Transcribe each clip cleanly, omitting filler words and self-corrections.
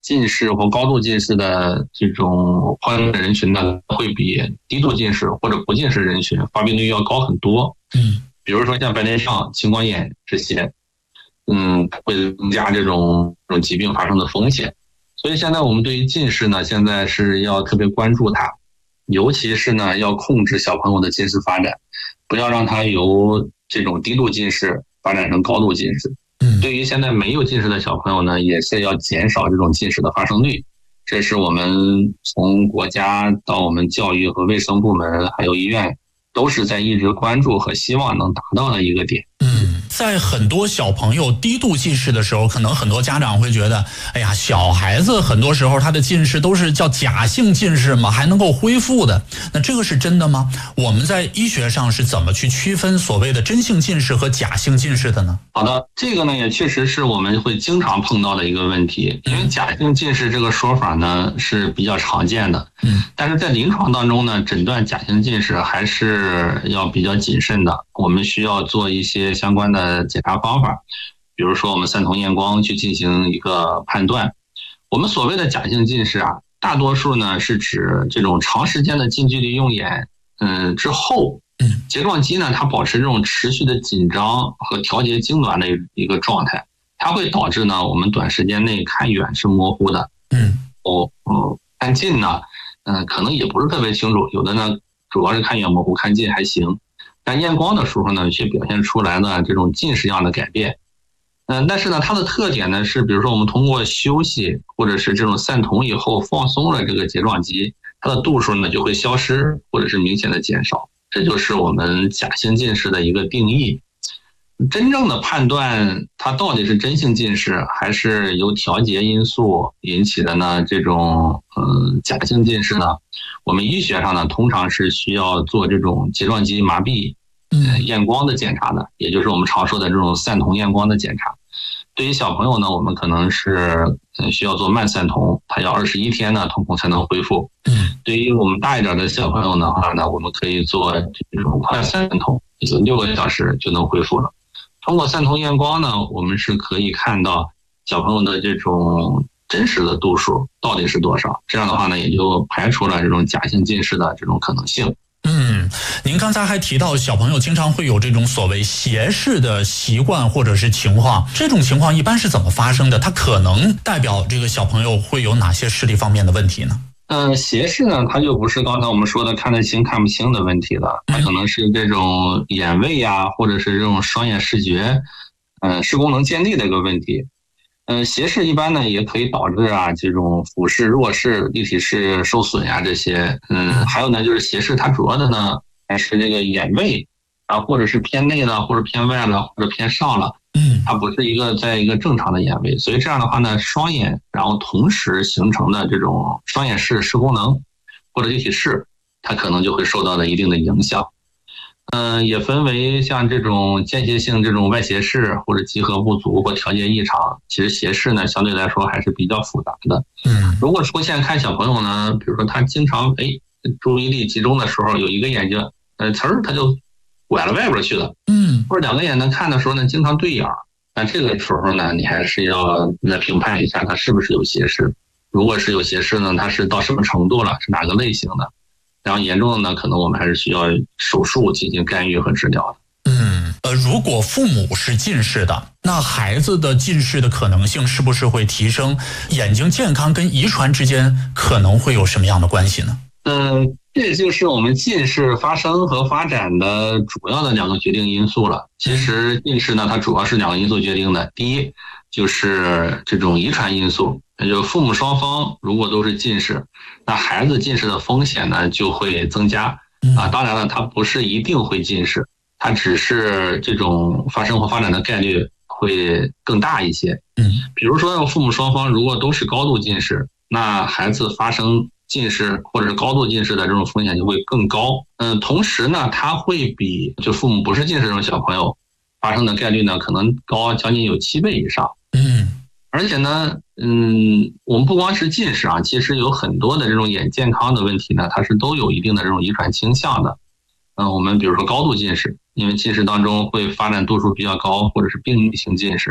近视或高度近视的这种患者人群呢，会比低度近视或者不近视人群发病率要高很多。比如说像白内障、青光眼这些，会增加这种疾病发生的风险。所以现在我们对于近视呢，现在是要特别关注它，尤其是呢要控制小朋友的近视发展，不要让它由这种低度近视发展成高度近视。对于现在没有近视的小朋友呢，也是要减少这种近视的发生率。这是我们从国家到我们教育和卫生部门还有医院都是在一直关注和希望能达到的一个点。 在很多小朋友低度近视的时候，可能很多家长会觉得，哎呀，小孩子很多时候他的近视都是叫假性近视嘛，还能够恢复的。那这个是真的吗？我们在医学上是怎么去区分所谓的真性近视和假性近视的呢？ 好的，这个呢也确实是我们会经常碰到的一个问题，因为假性近视这个说法呢是比较常见的，但是在临床当中呢，诊断假性近视还是要比较谨慎的，我们需要做一些相关的检查方法，比如说我们散瞳验光去进行一个判断。我们所谓的假性近视啊，大多数呢是指这种长时间的近距离用眼之后，睫状肌呢它保持这种持续的紧张和调节痉挛的一个状态，它会导致呢我们短时间内看远是模糊的，看近呢可能也不是特别清楚，有的呢主要是看远模糊，看近还行，但验光的时候呢却表现出来的这种近视样的改变。但是呢它的特点呢是，比如说我们通过休息或者是这种散瞳以后放松了这个睫状肌，它的度数呢就会消失或者是明显的减少，这就是我们假性近视的一个定义。真正的判断它到底是真性近视还是由调节因素引起的呢？这种假性近视呢，我们医学上呢通常是需要做这种睫状肌麻痹验光的检查的，也就是我们常说的这种散瞳验光的检查。对于小朋友呢，我们可能是需要做慢散瞳，它要21天呢瞳孔才能恢复。对于我们大一点的小朋友的话呢，我们可以做这种快散瞳，也就6个小时就能恢复了。通过散瞳验光呢，我们是可以看到小朋友的这种真实的度数到底是多少，这样的话呢，也就排除了这种假性近视的这种可能性。 您刚才还提到小朋友经常会有这种所谓斜视的习惯或者是情况，这种情况一般是怎么发生的？它可能代表这个小朋友会有哪些视力方面的问题呢？ 斜视呢，它就不是刚才我们说的看得清看不清的问题了，它可能是这种眼位啊，或者是这种双眼视觉，视功能见力的一个问题。斜视一般呢也可以导致这种俯视、弱视、立体视受损呀这些。还有呢就是斜视它主要的呢还是这个眼位或者是偏内了，或者偏外了，或者偏上了。它不是在一个正常的眼位，所以这样的话呢，双眼然后同时形成的这种双眼视视功能或者立体视，它可能就会受到了一定的影响。也分为像这种间歇性这种外斜视或者集合不足或调节异常，其实斜视呢相对来说还是比较复杂的。如果出现看小朋友呢，比如说他经常注意力集中的时候，有一个眼睛他就拐了外边去了，或者2个眼能看的时候呢经常对眼，那这个时候呢你还是要来评判一下他是不是有斜视。如果是有斜视呢，它是到什么程度了，是哪个类型的，然后严重的呢可能我们还是需要手术进行干预和治疗的。 如果父母是近视的，那孩子的近视的可能性是不是会提升？眼睛健康跟遗传之间可能会有什么样的关系呢？ 这就是我们近视发生和发展的主要的2个决定因素了。其实近视呢它主要是2个因素决定的，第一就是这种遗传因素，也就是父母双方如果都是近视，那孩子近视的风险呢就会增加当然了，它不是一定会近视，它只是这种发生或发展的概率会更大一些。比如说父母双方如果都是高度近视，那孩子发生近视或者是高度近视的这种风险就会更高。同时呢，它会比就父母不是近视这种小朋友发生的概率呢可能高将近有7倍以上。而且呢，我们不光是近视其实有很多的这种眼健康的问题呢，它是都有一定的这种遗传倾向的。我们比如说高度近视，因为近视当中会发展度数比较高，或者是病理性近视，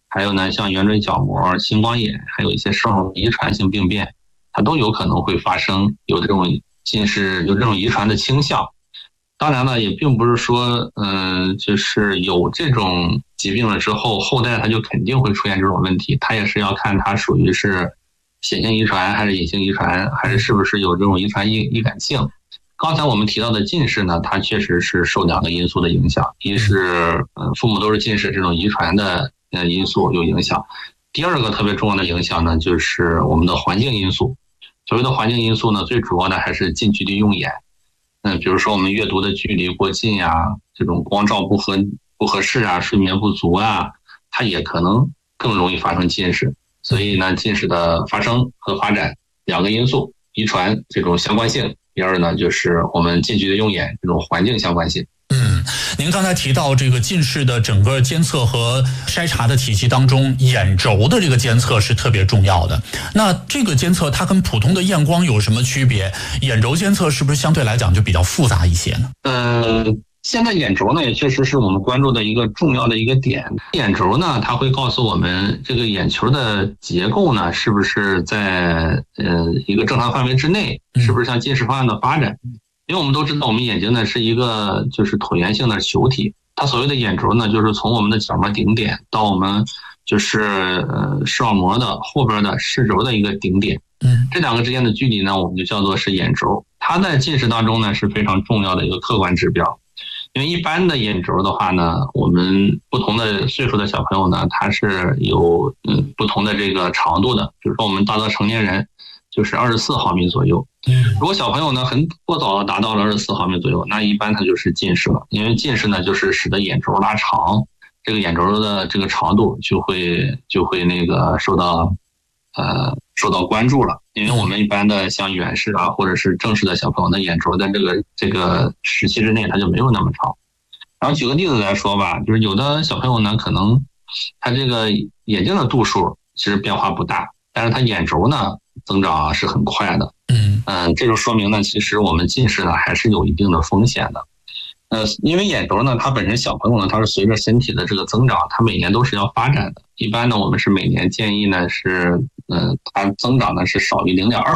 还有呢像圆锥角膜、青光眼，还有一些视网膜遗传性病变，它都有可能会发生有这种近视，有这种遗传的倾向。当然了，也并不是说，就是有这种疾病了之后，后代它就肯定会出现这种问题。它也是要看它属于是显性遗传还是隐性遗传，还是不是有这种遗传易感性。刚才我们提到的近视呢，它确实是受2个因素的影响，一是父母都是近视这种遗传的因素有影响。第2个特别重要的影响呢，就是我们的环境因素。所谓的环境因素呢，最主要的还是近距离用眼。比如说我们阅读的距离过近呀，这种光照不合适啊，睡眠不足啊，它也可能更容易发生近视。所以呢，近视的发生和发展2个因素，遗传这种相关性，第2呢就是我们近距离用眼这种环境相关性。 您刚才提到这个近视的整个监测和筛查的体系当中，眼轴的这个监测是特别重要的。那这个监测它跟普通的验光有什么区别？眼轴监测是不是相对来讲就比较复杂一些呢？ 现在眼轴呢也确实是我们关注的一个重要的一个点。眼轴呢，它会告诉我们这个眼球的结构呢是不是在一个正常范围之内，是不是向近视方向的发展。因为我们都知道，我们眼睛呢是一个就是椭圆形的球体，它所谓的眼轴呢，就是从我们的角膜顶点到我们就是视网膜的后边的视轴的一个顶点，这2个之间的距离呢，我们就叫做是眼轴。它在近视当中呢是非常重要的一个客观指标。因为一般的眼轴的话呢，我们不同的岁数的小朋友呢，他是有不同的这个长度的。比如说我们大到成年人就是24毫米左右。如果小朋友呢很过早的达到了24毫米左右，那一般它就是近视了。因为近视呢就是使得眼轴拉长，这个眼轴的这个长度就会那个受到关注了。因为我们一般的像远视啊或者是正视的小朋友的眼轴在这个时期之内它就没有那么长。然后举个例子来说吧，就是有的小朋友呢可能他这个眼睛的度数其实变化不大，但是他眼轴呢增长是很快的。这就说明呢，其实我们近视呢还是有一定的风险的。因为眼轴呢，它本身小朋友呢，它是随着身体的这个增长，它每年都是要发展的。一般呢，我们是每年建议呢是，它增长呢是少于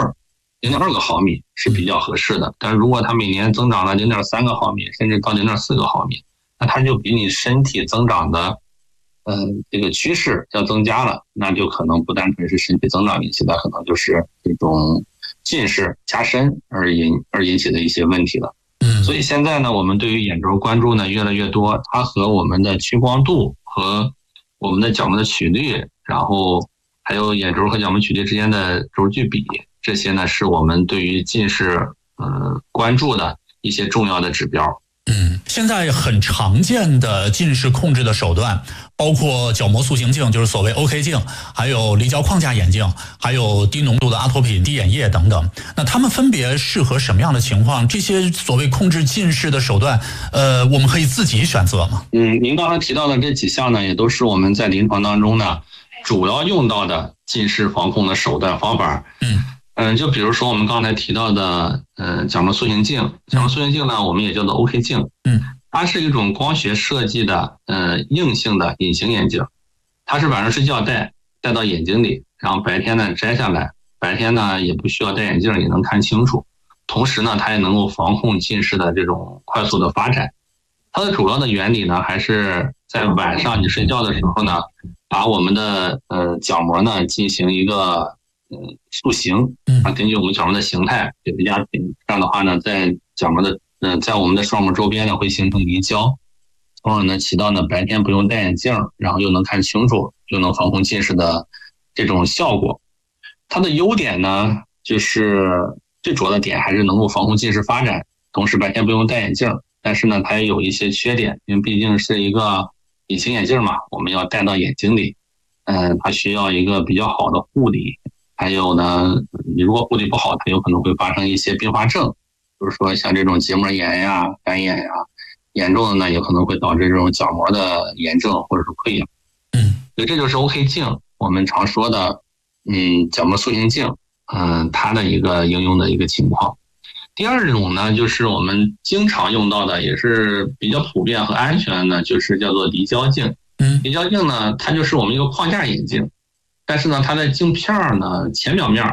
0.2个毫米是比较合适的。但是如果它每年增长了0.3个毫米，甚至到0.4个毫米，那它就比你身体增长的这个趋势要增加了，那就可能不单纯是身体增长引起的，可能就是这种近视加深而引起的一些问题了。所以现在呢，我们对于眼轴关注呢越来越多，它和我们的屈光度和我们的角膜的曲率，然后还有眼轴和角膜曲率之间的轴距比，这些呢是我们对于近视关注的一些重要的指标。 现在很常见的近视控制的手段包括角膜塑形镜，就是所谓 OK 镜，还有离焦框架眼镜，还有低浓度的阿托品滴眼液等等。那它们分别适合什么样的情况？这些所谓控制近视的手段我们可以自己选择吗？ 您刚才提到的这几项呢，也都是我们在临床当中呢主要用到的近视防控的手段方法。就比如说我们刚才提到的角膜塑形镜。角膜塑形镜呢，我们也叫做 OK 镜。它是一种光学设计的硬性的隐形眼镜，它是晚上睡觉戴到眼睛里，然后白天呢摘下来，白天呢也不需要戴眼镜也能看清楚，同时呢它也能够防控近视的这种快速的发展。它的主要的原理呢，还是在晚上你睡觉的时候呢，把我们的角膜呢进行一个塑形，根据我们角膜的形态给它压平，这样的话呢，在角膜的在我们的视网膜周边呢会形成离焦，从而呢起到呢白天不用戴眼镜，然后又能看清楚，又能防控近视的这种效果。它的优点呢，就是最主要的点还是能够防控近视发展，同时白天不用戴眼镜。但是呢，它也有一些缺点，因为毕竟是一个隐形眼镜嘛，我们要戴到眼睛里，它需要一个比较好的护理。还有呢，你如果护理不好，它有可能会发生一些并发症，比如说像这种结膜炎呀、干眼呀，严重的呢，有可能会导致这种角膜的炎症或者是溃疡。所以这就是 OK 镜，我们常说的角膜塑形镜，它的一个应用的一个情况。第二种呢，就是我们经常用到的，也是比较普遍和安全的，就是叫做离焦镜。 比较硬呢，它就是我们一个框架眼镜，但是呢，它的镜片呢前表面